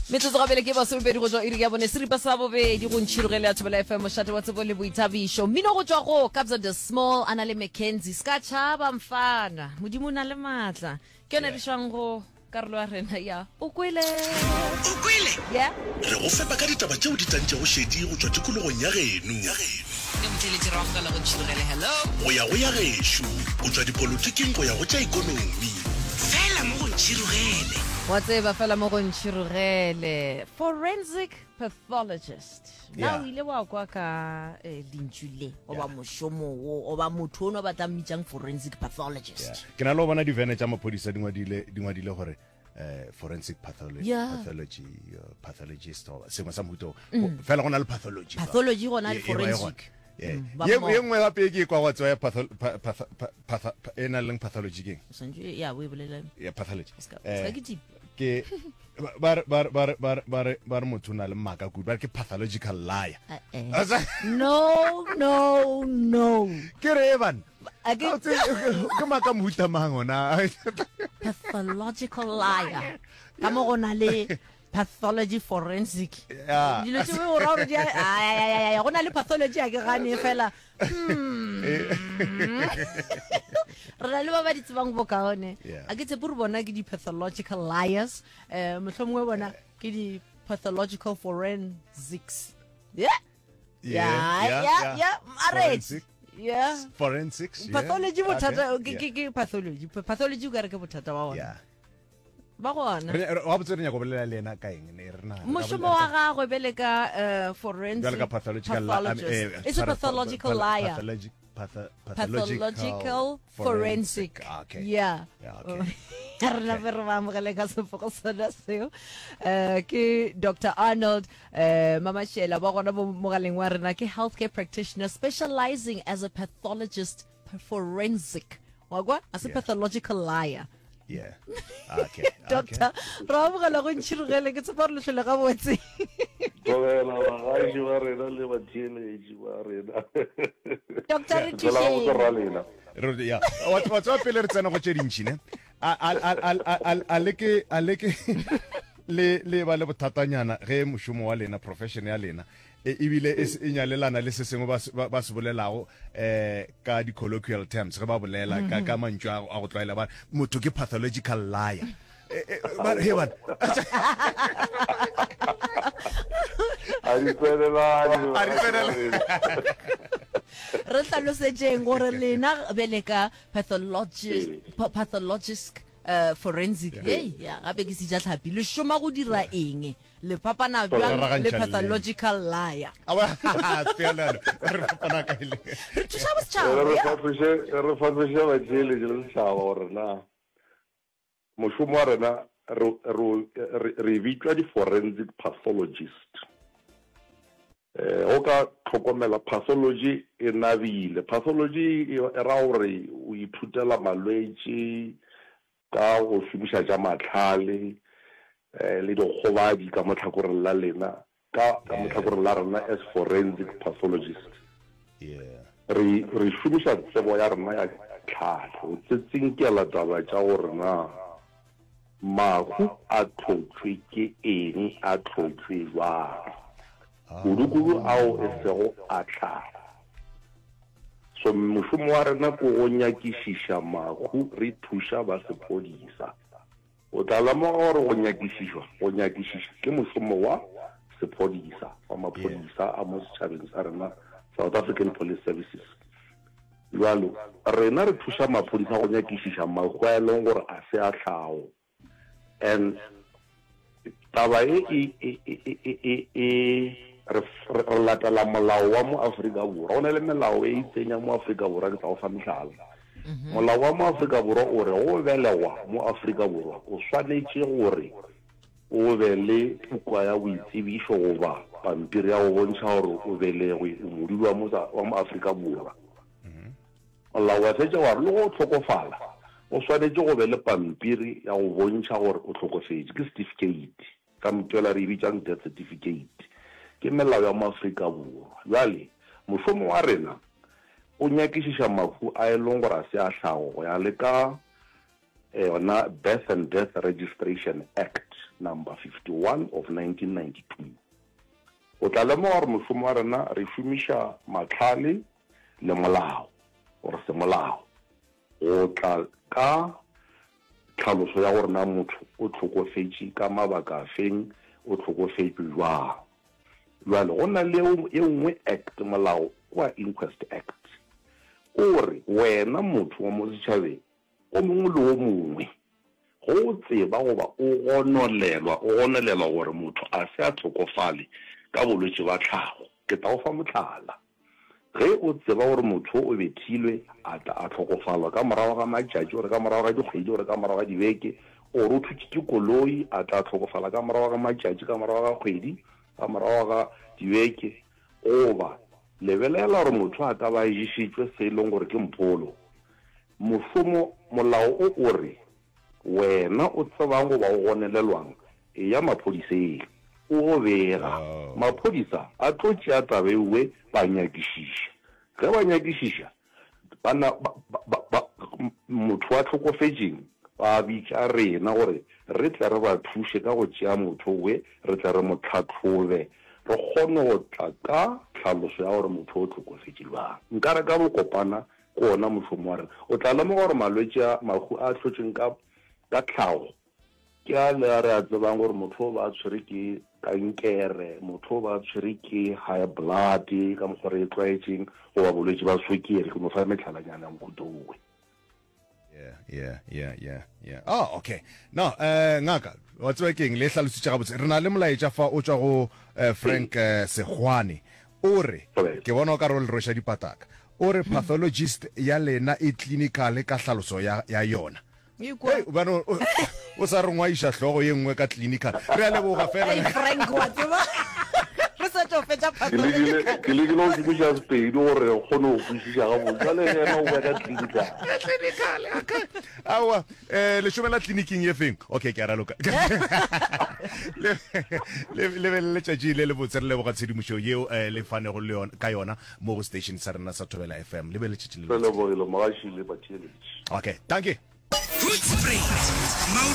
Metsotso gabele ke ba sebedi go tswa iri ya bone seripa sa bobedi go ntshirogele ya Thobela FM moshate wa tsebo le boithabišo mmino go tswa go Kabza the Small ana le Mackenzie ska tšhaba mfana modimo na le matla ke yone di shwang go karolo ya rena ya o kwele ya re go fepa ka ditaba tšeo di tantše go šedi go tšwa tikologong ya geno ke motšheletši ra go go ntshirogele hello go ya go ya gešo go tšwa dipolotiking go ya go tša ikonomi fela mo go ntšhirogele wa tseba fela mo go ntshirogele forensic pathologist na o ile wa kwa ka lintšhule o ba mošomo o ba motho o no batla mmitsang forensic pathologist ke na le go bona divene tša maphodisa di ngwadile gore forensic pathologist sengwe sa mohuto fela go na le pathology gona le forensic ye nngwe gape ke kwa go tswa e na leng pathology keng pathology ke ba re motho o na le maaka kudu ba re ke pathological liar no ke re evan ke maaka mohuta mang ona pathological liar ka mo go na le pathology forensic dilo tse o ra re ya go na le pathology a ke gane fela re la le ba di tsebang bokaone a ke tsebe re bona ke di pathological liars mohlomongwe bona ke di pathological forensics forensics pathology bothata ke pathology o ka re ke bothata wa ona ba gona wa botse re nya go bolela le ena ka eng ne re na mošomo wa gagwe bele ka forensic pathologist it's a pathological liar pathological forensic yeah re na re ba mogele ka sefoko sona seo ke Dr. Arnold Mamashela ba gona mo mogaleng wa rena ke healthcare practitioner specializing as a pathologist forensic wa kwa as a pathological liar yeah doctor ra mogala go ntshirogele ke tsapa re tlhole ga botse bogela ga ji wa rena le ba tšheledi wa rena doctor re tšhele ya wa tswa pele re tsena go tše dintšhi ne a leke le ba le bothatanyana ge mošomo wa lena profession ya lena ebile e nyalelana le se sengwe ba se bolelago ka di-colloquial terms ge ba bolela ka mantšu a go tlwaela ba motho ke pathological liar re tlhalosetseng gore lena bele ka pathologist forensic gape ke sija tlhapi le šoma go dira eng le phapana bjang le pathological liar re fafiše batšeletši le setšhaba gore na mošomo wa rena re bitšwa di-forensic pathologist go ka tlhokomela pathology e nabile pathology e ra gore o ithutela malwetši ka go šomiša tša matlhale le dikgobadi ka motlhakoreng la lena ka motlhakoreng la rena as forensic pathologist re šomiša tsebo ya rena ya tlhale o tsetsenkela taba tša gore na mahu a tlhotswe ke eng a tlhotswe jwang kudu ao e sego a tlhale so mošomo wa rena ko go nyakišiša mahu re thuša ba sephodisa o tla lemoga gore go nyakišiša ke mošomo wa sephodisa wa maphodisa a mo setšhabeng sa rena South African Police Services jalo rena re thuša maphodisa go nyakišiša mahu a e leng gore a se a tlhago and taba re latela molao wa mo Afrika Borwa go na le melao e itsenya mo Afrika Borwa ke tsa go fa metlhala molao wa mo Afrika Borwa o re go belegwa mo Afrika Borwa o swanetše gore o be le pukwa ya boitsebišo goba pampiri ya go bontšha gore o belegwe o modudi wa mo Afrika Borwa molao wa fetša wa re le go tlhokofala o swanetše go be le pampiri ya go bontšha gore o tlhokofetše ke certificate ka motšwela re bitšang death certificate ke melao ya mo Afrika Borwa jale mošomo wa rena o nyakišiša mahu a e leng gore a se a tlhago go ya le ka yona Birth and Death Registration Act number 51 of 1992. O tla lemoga gore mošomo wa rena re šomiša matlhale le molao gore se molao go tla ka tlhaloso ya gore na motho o tlhokofetše ka mabaka a feng o tlhokofetše jwang. Jwale go na le e nngwe act molao wa inquest act o re wena motho wa mo setšhabeng o mongwe le o mongwe go tseba goba o gonolelwa gore motho a se a tlhokofale ka bolwetse ba tlhago. Ke ta go fa motlhala ge o tseba gore motho o bethilwe a tla a tlhokofalwa ka morago ga matšatši ore ka morago ga dikgwedi ore ka morago ga dibeke ore o thutšitše koloi a tla tlhokofala ka morago ga matšatši ka morago ga kgwedi ka morago ga dibeke goba lebelela gore motho a ka ba ejišitšwe se e leng gore ke mpholo. Mošomo molao o re wena o tsebang goba o gonelelwang e ya maphodiseng o go bega maphodisa a tlo tšea tabeuwe ba nyakišiša ge ba nyakišiša motho wa tlhokofetšeng ba bitša rena gore re tle re ba thuše ka go tšea motho we re tle re mo tlhatlhobe re kgone go tla ka tlhaloso ya gore motho o tlhokofetše bang. Nkare ka bokopana ko ona mošomo wa rena o tla lemoga gore malwetse a mahu a tlhotseng ka tlhago ke a le a re a tsebang gore motho o ba tshwere ke kankere motho o ba tshwere ke high blood ka mokgwa re e tlwaetseng goba bolwetse ba swekere ke mo fa metlhalanyana mokotowe. Yeah. Oh, okay. No, ngaka wa tswa keng le hlalositse ga botse re na le molaetša fa o tswa go Frank Segwane o re ke bona o ka re le rosha dipataka o re pathologist ya lena e clinical ka hlaloso ya yona. Bano o sa re ngwa isha hlogo ye nngwe ka clinical re a leboga fela Frank wa tseba re sa tlo fetša pathology ke le no ke bua Spain gore o kgone go bušiša ga botsa le yena o ba ka clinical awa le shumela clinicing ye feng okay ke a raloka le le tšatši le botse re leboga tshedimošo yeo le fane go le yona ka yona mo go station sa rena sa Thobela FM le le tšatši le le bogile magaši le batšeletši. Okay, thank you. Footprint.